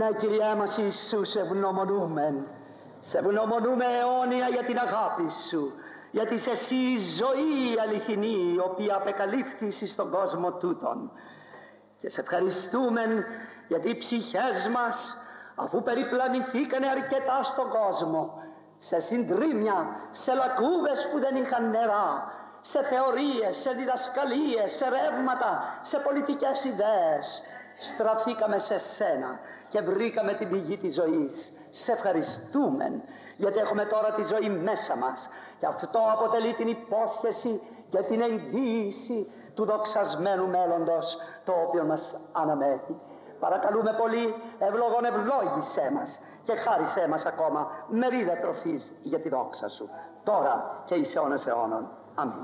Ναι, Κυριέ μας Ιησού, σε ευγνωμονούμε. Σε ευγνωμονούμε αιώνια για την αγάπη σου, γιατί είσαι εσύ η ζωή αληθινή, η οποία απεκαλύφθη στον κόσμο τούτον. Και σε ευχαριστούμε γιατί οι ψυχές μας, αφού περιπλανηθήκανε αρκετά στον κόσμο, σε συντρίμμια, σε λακκούβες που δεν είχαν νερά, σε θεωρίες, σε διδασκαλίες, σε ρεύματα, σε πολιτικές ιδέες, στραφήκαμε σε σένα και βρήκαμε την πηγή της ζωής. Σε ευχαριστούμε γιατί έχουμε τώρα τη ζωή μέσα μας, και αυτό αποτελεί την υπόσχεση και την εγγύηση του δοξασμένου μέλλοντος το οποίο μας αναμένει. Παρακαλούμε πολύ, ευλογών ευλόγησέ μας και χάρισέ μας ακόμα μερίδα τροφής για τη δόξα σου, τώρα και εις αιώνας αιώνων. Αμήν.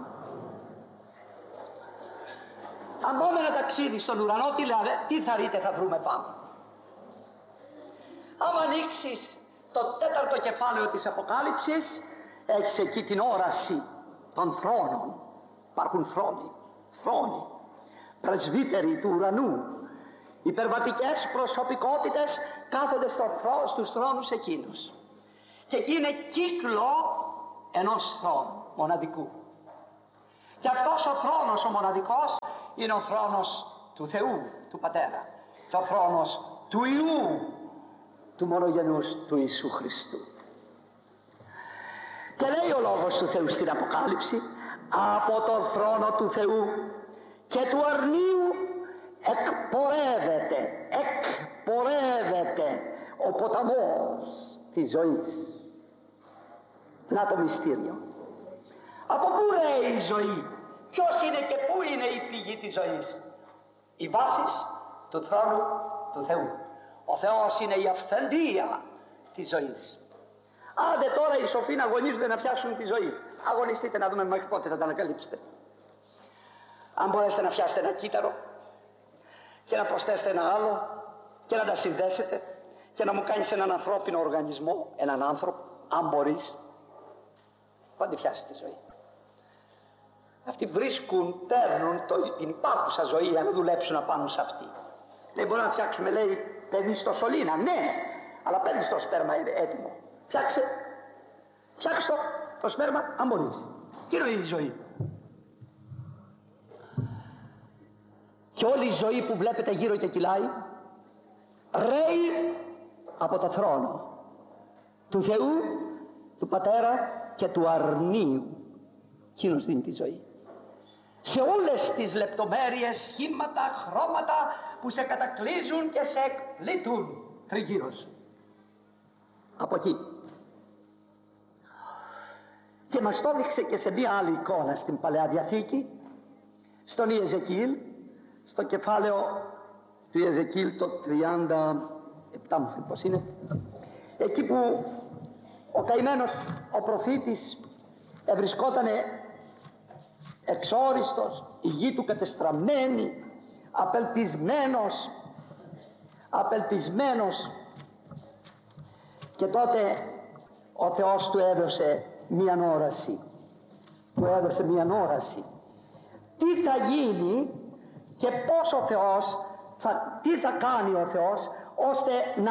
Αν πάμε ένα ταξίδι στον ουρανό, τι θα ρείτε θα βρούμε πάνω? Άμα ανοίξεις το 4ο κεφάλαιο της Αποκάλυψης, έχεις εκεί την όραση των θρόνων. Υπάρχουν θρόνοι, πρεσβύτεροι του ουρανού, υπερβατικές προσωπικότητες κάθονται στους θρόνους εκείνους, και εκεί είναι κύκλο ενός θρόνου μοναδικού. Και αυτός ο θρόνος ο μοναδικός είναι ο θρόνος του Θεού, του Πατέρα, και ο θρόνος του Υιού, του μονογενούς του Ιησού Χριστού. Και λέει ο Λόγος του Θεού στην Αποκάλυψη, από τον θρόνο του Θεού και του αρνίου εκπορεύεται ο ποταμός της ζωής. Να το μυστήριο. Από πού ρέει η ζωή? Ποιος είναι και πού είναι η πηγή της ζωής? Οι βάσεις του θρόνου του Θεού. Ο Θεός είναι η αυθεντία της ζωής. Άντε τώρα οι σοφοί να αγωνίζονται να φτιάξουν τη ζωή. Αγωνιστείτε να δούμε μέχρι πότε θα τα ανακαλύψετε. Αν μπορέσετε να φτιάσετε ένα κύτταρο και να προσθέσετε ένα άλλο και να τα συνδέσετε και να μου κάνεις έναν ανθρώπινο οργανισμό, έναν άνθρωπο, αν μπορείς, πότε φτιάσετε τη ζωή? Αυτοί παίρνουν την υπάρχουσα ζωή για να δουλέψουν απάνω σε αυτή. Λέει, μπορούμε να φτιάξουμε, λέει, παιδί στο σωλήνα. Ναι, αλλά παίρνεις το σπέρμα έτοιμο. Φτιάξε το σπέρμα, αν μπορείς. Τι είναι η ζωή? Και όλη η ζωή που βλέπετε γύρω και κυλάει ρέει από το θρόνο του Θεού, του Πατέρα και του αρνίου. Εκείνος δίνει τη ζωή. Σε όλες τις λεπτομέρειες, σχήματα, χρώματα που σε κατακλείζουν και σε εκπλήττουν τριγύρω σου. Από εκεί. Και μας το έδειξε και σε μία άλλη εικόνα στην Παλαιά Διαθήκη, στον Ιεζεκίηλ, στο κεφάλαιο του Ιεζεκίηλ το 37, πώς είναι, εκεί που ο καημένος ο προφήτης ευρισκότανε εξόριστος, η γη του κατεστραμμένη, απελπισμένος, και τότε ο Θεός του έδωσε μία όραση. Τι θα γίνει και πώς ο Θεός τι θα κάνει ο Θεός ώστε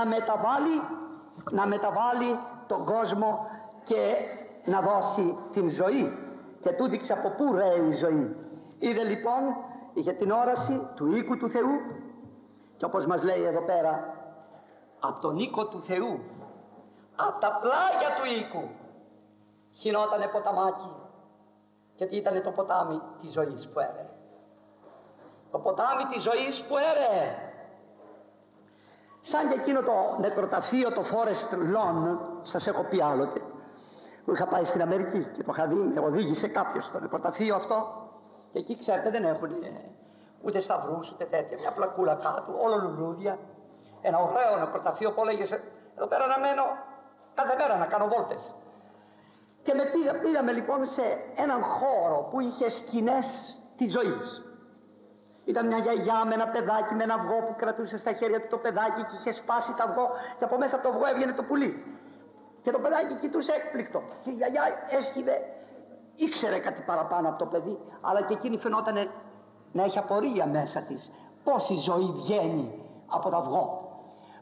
να μεταβάλει τον κόσμο και να δώσει την ζωή, και του δείξε από πού ρέει η ζωή. Είδε λοιπόν, είχε την όραση του οίκου του Θεού, και όπως μας λέει εδώ πέρα, από τον οίκο του Θεού, από τα πλάγια του οίκου χυνότανε ποταμάκι, γιατί ήταν το ποτάμι της ζωής που έρεε. Το ποτάμι της ζωής που έρεε. Σαν και εκείνο το νεκροταφείο, το Forest Lawn, σας έχω πει άλλοτε, που είχα πάει στην Αμερική και το είχα δει, με οδήγησε κάποιος στο νεκροταφείο αυτό, και εκεί ξέρετε δεν έχουν ούτε σταυρούς ούτε τέτοια, μια πλακούλα κάτω, όλο λουλούδια, ένα ωραίο νεκροταφείο που έλεγες εδώ πέρα να μένω κάθε μέρα να κάνω βόλτες. Και πήγαμε λοιπόν σε έναν χώρο που είχε σκηνές της ζωής. Ήταν μια γιαγιά με ένα παιδάκι με ένα αυγό που κρατούσε στα χέρια του το παιδάκι και είχε σπάσει το αυγό, και από μέσα από το αυγό έβγαινε το πουλί. Και το παιδάκι κοιτούσε έκπληκτο. Και η γιαγιά έσχυβε, ήξερε κάτι παραπάνω από το παιδί, αλλά και εκείνη φαινόταν να έχει απορία μέσα της. Πώς η ζωή βγαίνει από το αυγό.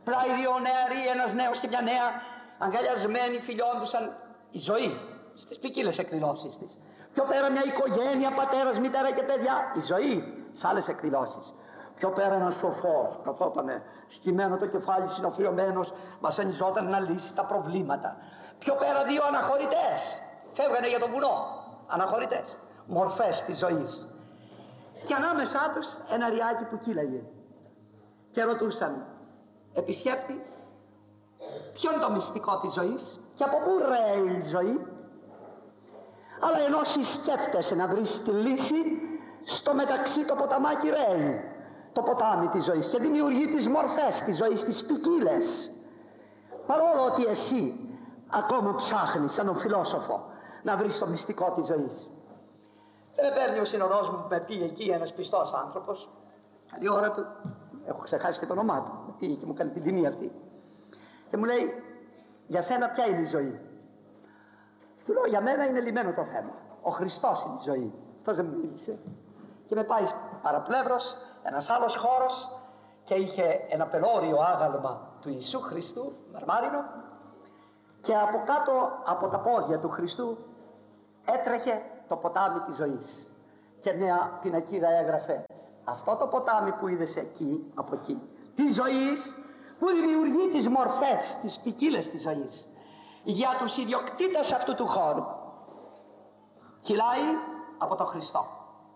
Πλάι δύο νεαροί, ένας νέος και μια νέα, αγκαλιασμένοι φιλιόντουσαν η ζωή στις ποικίλες εκδηλώσεις της. Πιο πέρα μια οικογένεια, πατέρας, μητέρα και παιδιά, η ζωή σε άλλες εκδηλώσεις. Πιο πέρα ένας σοφός, καθότανε σκυμμένο το κεφάλι, συνοφριωμένος, βασανιζόταν να λύσει τα προβλήματα. Πιο πέρα δύο αναχωρητές, φεύγανε για το βουνό, αναχωρητές, μορφές της ζωής. Και ανάμεσά τους ένα ριάκι που κύλαγε. Και ρωτούσαν, επισκέπτη, ποιο είναι το μυστικό της ζωής και από πού ρέει η ζωή? Αλλά ενώ σκέφτεσαι να βρεις τη λύση, στο μεταξύ το ποταμάκι ρέει, το ποτάμι της ζωής, και δημιουργεί τις μορφές της ζωής, τις ποικίλες. Παρόλο ότι εσύ ακόμα ψάχνεις σαν τον φιλόσοφο να βρεις το μυστικό της ζωής. Δεν με παίρνει ο συνοδός μου που με πήγε εκεί, ένας πιστός άνθρωπος, καλή ώρα του, έχω ξεχάσει και το όνομά του, με πήγε και μου κάνει την τιμή αυτή, και μου λέει, για σένα ποια είναι η ζωή? Του λέω, για μένα είναι λυμένο το θέμα. Ο Χριστός είναι η ζωή. Αυτός δεν μου μίλησε. Και με πάει παραπλεύρος, ένας άλλος χώρος, και είχε ένα πελώριο άγαλμα του Ιησού Χριστού, μαρμάρινο, και από κάτω από τα πόδια του Χριστού έτρεχε το ποτάμι της ζωής. Και μια πινακίδα έγραφε, αυτό το ποτάμι που είδες εκεί, από εκεί, της ζωής, που δημιουργεί τις μορφές, τις ποικίλες της ζωής, για τους ιδιοκτήτες αυτού του χώρου, κυλάει από τον Χριστό.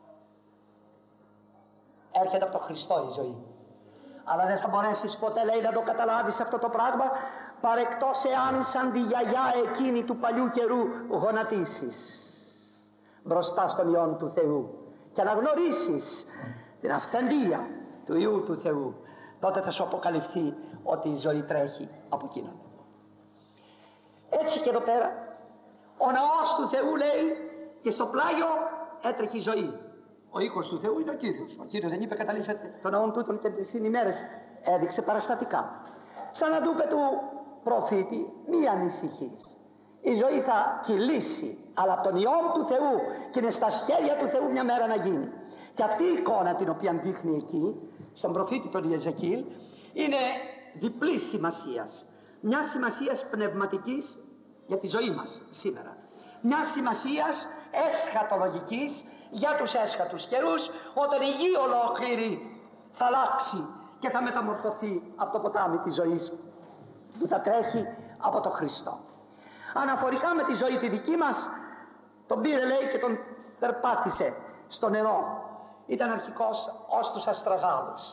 Έρχεται από τον Χριστό η ζωή. Αλλά δεν θα μπορέσεις ποτέ, λέει, να το καταλάβεις αυτό το πράγμα, παρεκτός εάν σαν τη γιαγιά εκείνη του παλιού καιρού γονατίσεις μπροστά στον Υιόν του Θεού και αναγνωρίσεις την αυθεντία του Υιού του Θεού, τότε θα σου αποκαλυφθεί ότι η ζωή τρέχει από εκείνον. Έτσι και εδώ πέρα ο ναός του Θεού, λέει, και στο πλάγιο έτρεχε η ζωή. Ο οίκος του Θεού είναι ο Κύριος. Ο Κύριος δεν είπε καταλύσατε τον ναόν τούτον και τις ημέρες, έδειξε παραστατικά. Σαν να του είπε του προφήτη, μη ανησυχείς, η ζωή θα κυλήσει, αλλά από τον Υιόν του Θεού, και είναι στα σχέδια του Θεού μια μέρα να γίνει. Και αυτή η εικόνα την οποία δείχνει εκεί στον προφήτη τον Ιεζεκίλ είναι διπλής σημασίας. Μια σημασίας πνευματικής για τη ζωή μας σήμερα, μια σημασίας εσχατολογικής για τους έσχατους καιρούς, όταν η γη ολόκληρη θα αλλάξει και θα μεταμορφωθεί από το ποτάμι της ζωής που θα τρέχει από τον Χριστό. Αναφορικά με τη ζωή τη δική μας, τον πήρε, λέει, και τον περπάτησε στο νερό. Ήταν αρχικός ως τους αστραγάλους,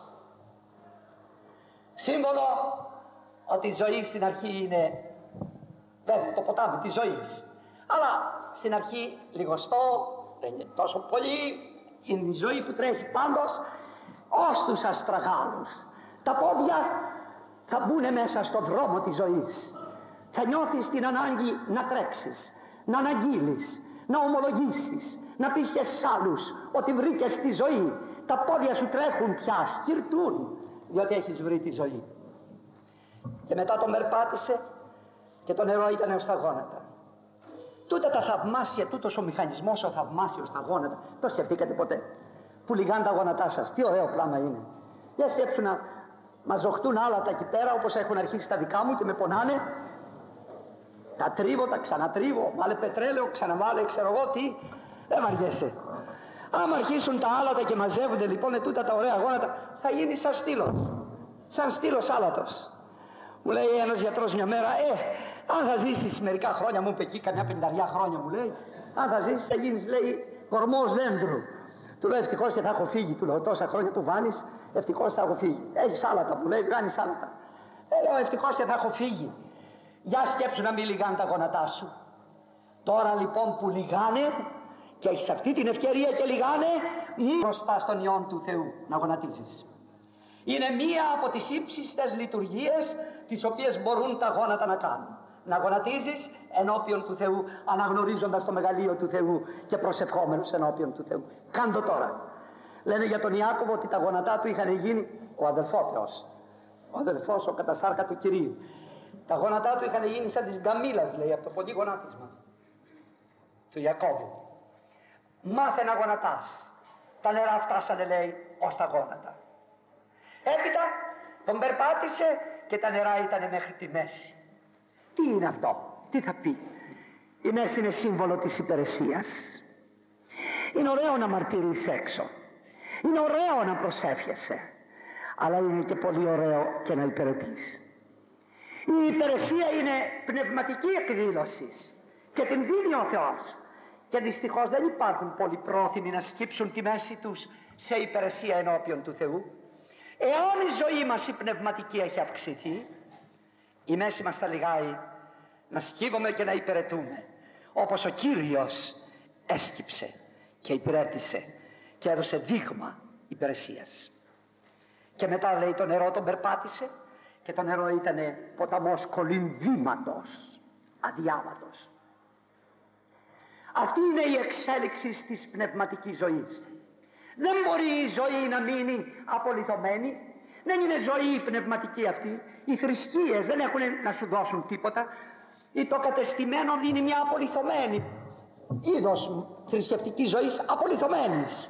σύμβολο ότι η ζωή στην αρχή είναι βέβαια το ποτάμι της ζωής, αλλά στην αρχή λιγοστό, δεν είναι τόσο πολύ, είναι η ζωή που τρέχει πάντως ως τους αστραγάλους. Τα πόδια θα μπουν μέσα στο δρόμο της ζωής. Θα νιώθεις την ανάγκη να τρέξεις, να αναγγείλεις, να ομολογήσεις, να πεις και σ' άλλους ότι βρήκες τη ζωή. Τα πόδια σου τρέχουν πια, σκυρτούν, διότι έχεις βρει τη ζωή. Και μετά τον περπάτησε και το νερό ήταν ως τα γόνατα. Τούτα τα θαυμάσια, τούτος ο μηχανισμός ο θαυμάσιος στα γόνατα, το σκεφτήκατε ποτέ? Που λιγάνε τα γόνατά σας, τι ωραίο πράγμα είναι. Για σκέψου να μαζοχτούν άλατα εκεί πέρα, όπως έχουν αρχίσει τα δικά μου και με πονάνε. Τα τρίβω, τα ξανατρίβω, βάλε πετρέλαιο, ξαναβάλε, ξέρω εγώ τι, δεν βαριέσαι. Άμα αρχίσουν τα άλατα και μαζεύονται λοιπόν τούτα τα ωραία γόνατα, θα γίνει σαν στήλος, σαν στήλος άλατος. Μου λέει ένας γιατρός μια μέρα, αν θα ζήσεις μερικά χρόνια, μου είπε εκεί, καμιά 50 χρόνια μου λέει, αν θα ζήσεις θα γίνεις, λέει, κορμός δέντρου. Του λέω ευτυχώς και θα έχω φύγει, του λέω τόσα χρόνια που βάνεις, ευτυχώς θα έχω φύγει. Έχεις άλατα, μου λέει, κάνεις άλατα. Λέω ευτυχώς και θα έχω φύγει. Για σκέψου να μην λιγάνε τα γόνατά σου. Τώρα λοιπόν που λιγάνε και έχεις αυτή την ευκαιρία και λιγάνε, μπροστά στον Υιόν του Θεού να γονατίζεις. Είναι μία από τις ύψιστες λειτουργίες τις οποίες μπορούν τα γόνατα να κάνουν. Να γονατίζεις ενώπιον του Θεού, αναγνωρίζοντας το μεγαλείο του Θεού και προσευχόμενος ενώπιον του Θεού. Κάντο τώρα. Λένε για τον Ιάκωβο ότι τα γόνατά του είχαν γίνει ο αδελφός, ο αδελφός, ο κατασάρκα του Κυρίου. Τα γόνατά του είχαν γίνει σαν της γκαμίλας, λέει, από το πολύ γονάτισμα του Ιακώβου. Μάθε να γονατάς. Τα νερά φτάσανε, λέει, ως τα γόνατα. Έπειτα Τον περπάτησε και τα νερά ήταν μέχρι τη μέση. Τι είναι αυτό, τι θα πει? Η μέση είναι σύμβολο της υπηρεσίας. Είναι ωραίο να μαρτυρείς έξω, είναι ωραίο να προσεύχεσαι, αλλά είναι και πολύ ωραίο και να υπηρετείς. Η υπηρεσία είναι πνευματική εκδήλωση και την δίνει ο Θεός, και δυστυχώς δεν υπάρχουν πολλοί πρόθυμοι να σκύψουν τη μέση τους σε υπηρεσία ενώπιον του Θεού. Εάν η ζωή μας η πνευματική έχει αυξηθεί, η μέση μας θα λιγάει να σκύβουμε και να υπηρετούμε, όπως ο Κύριος έσκυψε και υπηρέτησε και έδωσε δείγμα υπηρεσίας. Και μετά λέει το νερό τον περπάτησε, και το νερό ήταν ποταμός κολυμβήματος, αδιάβατος. Αυτή είναι η εξέλιξη της πνευματικής ζωής. Δεν μπορεί η ζωή να μείνει απολιθωμένη. Δεν είναι ζωή η πνευματική αυτή. Οι θρησκείες δεν έχουν να σου δώσουν τίποτα. Ή το κατεστημένο δίνει μια απολιθωμένη είδος θρησκευτικής ζωής, απολιθωμένης,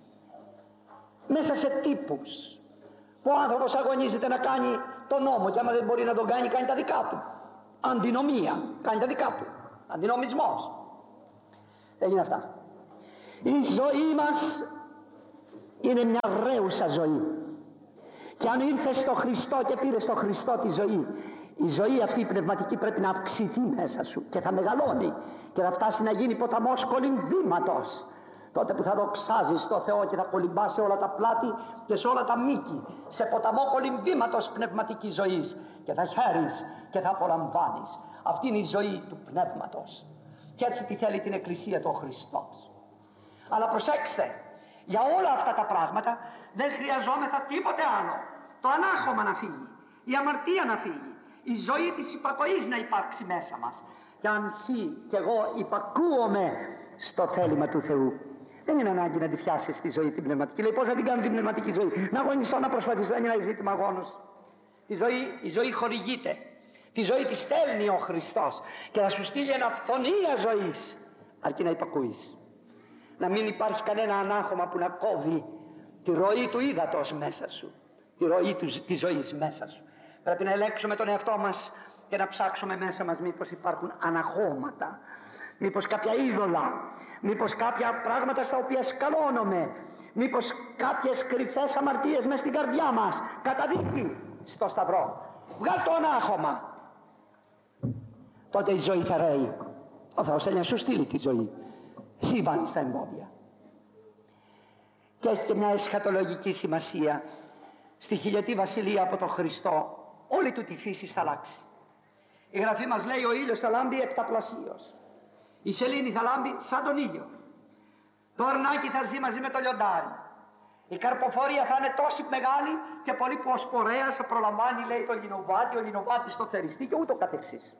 μέσα σε τύπους, που ο άνθρωπος αγωνίζεται να κάνει τον νόμο, και άμα δεν μπορεί να τον κάνει, κάνει τα δικά του. Αντινομία, κάνει τα δικά του. Αντινομισμός. Δεν είναι αυτά. Η ζωή μας είναι μια ρέουσα ζωή. Και αν ήρθες στο Χριστό και πήρες στο Χριστό τη ζωή, η ζωή αυτή η πνευματική πρέπει να αυξηθεί μέσα σου και θα μεγαλώνει και θα φτάσει να γίνει ποταμός κολυμβήματος. Τότε που θα δοξάζεις το Θεό και θα κολυμπάς σε όλα τα πλάτη και σε όλα τα μήκη, σε ποταμό κολυμβήματος πνευματικής ζωής, και θα χαίρεις και θα απολαμβάνεις. Αυτή είναι η ζωή του πνεύματος. Και έτσι τη θέλει την Εκκλησία του ο Χριστός. Αλλά προσέξτε, για όλα αυτά τα πράγματα δεν χρειαζόμεθα τίποτε άλλο. Το ανάχωμα να φύγει, η αμαρτία να φύγει, η ζωή της υπακοής να υπάρξει μέσα μας. Και αν εσύ και εγώ υπακούομαι στο θέλημα του Θεού, δεν είναι ανάγκη να τη φτιάσεις τη ζωή την πνευματική. Λέει, πώς να την κάνω την πνευματική ζωή? Να αγωνιστώ, να προσπαθήσω, δεν είναι ένα ζήτημα αγώνος. Η ζωή χορηγείται. Τη ζωή τη στέλνει ο Χριστός και θα σου στείλει ένα αυθονία ζωής, αρκεί να υπακούεις. Να μην υπάρχει κανένα ανάχωμα που να κόβει τη ροή του ύδατος μέσα σου, τη ροή της ζωής μέσα σου. Πρέπει να ελέγξουμε τον εαυτό μας και να ψάξουμε μέσα μας μήπως υπάρχουν αναχώματα, μήπως κάποια είδωλα, μήπως κάποια πράγματα στα οποία σκαλώνομαι, μήπως κάποιες κρυφές αμαρτίες μες στην καρδιά μας. Καταδίκη στο Σταυρό. Βγάλ' το ανάχωμα. Τότε η ζωή θα ρέει. Ο Θεός θέλει να σου στείλει τη ζωή. Εσύ βάλεις τα εμπόδια. Και έχει και μια εσχατολογική σημασία. Στη χιλιετή βασιλεία από τον Χριστό όλη του τη φύση θα αλλάξει. Η Γραφή μας λέει ο ήλιος θα λάμπει επταπλασίως. Η σελήνη θα λάμπει σαν τον ήλιο. Το αρνάκι θα ζει μαζί με το λιοντάρι. Η καρποφορία θα είναι τόσο μεγάλη και πολύ που ο σπορέας προλαμβάνει, λέει, το λινοβάτι, ο λινοβάτης το θεριστή και ούτω καθεξής.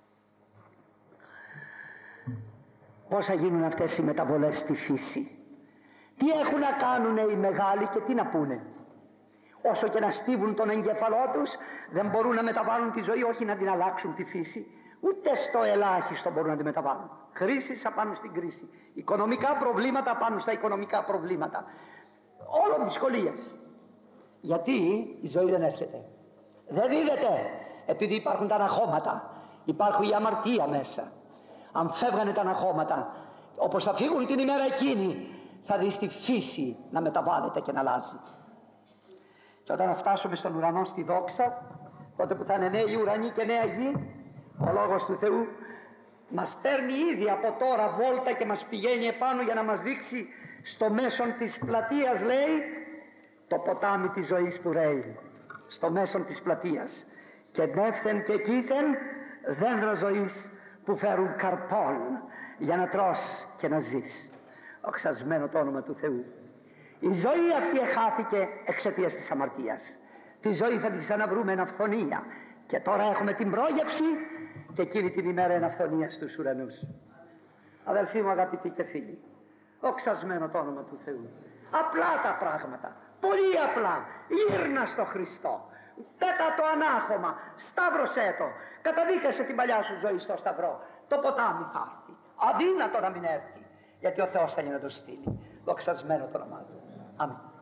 Πώς θα γίνουν αυτές οι μεταβολές στη φύση? Τι έχουν να κάνουν οι μεγάλοι και τι να πούνε? Όσο και να στίβουν τον εγκέφαλό τους, δεν μπορούν να μεταβάλουν τη ζωή, όχι να την αλλάξουν τη φύση. Ούτε στο ελάχιστο μπορούν να τη μεταβάλουν. Κρίσεις απάνω στην κρίση. Οικονομικά προβλήματα απάνω στα οικονομικά προβλήματα. Όλων δυσκολίες. Γιατί η ζωή δεν έρχεται. Δεν δίδεται. Επειδή υπάρχουν τα αναχώματα. Υπάρχει η αμαρτία μέσα. Αν φεύγανε τα αναχώματα, όπως θα φύγουν την ημέρα εκείνη, θα δεις τη φύση να μεταβάλλεται και να αλλάζει. Και όταν φτάσουμε στον ουρανό στη δόξα, τότε που θα είναι νέοι ουρανοί και νέα γη, ο Λόγος του Θεού μας παίρνει ήδη από τώρα βόλτα και μας πηγαίνει επάνω για να μας δείξει στο μέσον της πλατείας, λέει, το ποτάμι της ζωής που ρέει. Στο μέσον της πλατείας. Και νεύθεν και κήθεν δέντρα ζωής που φέρουν καρπών για να τρως και να ζεις. Οξασμένο το όνομα του Θεού. Η ζωή αυτή εχάθηκε εξαιτίας της αμαρτίας. Τη ζωή θα την ξαναβρούμε εν αυθονία. Και τώρα έχουμε την πρόγευση και εκείνη την ημέρα εν αυθονία στους ουρανούς. Αδελφοί μου, αγαπητοί και φίλοι, οξασμένο το όνομα του Θεού. Απλά τα πράγματα, πολύ απλά. Γύρνα στο Χριστό. Πέτα το ανάχωμα, σταύρωσέ το. Καταδίκασε την παλιά σου ζωή στο Σταυρό. Το ποτάμι θα έρθει. Αδύνατο να μην έρθει. Γιατί ο Θεός θέλει να το στείλει. Δοξασμένο το όνομά του. Αμήν.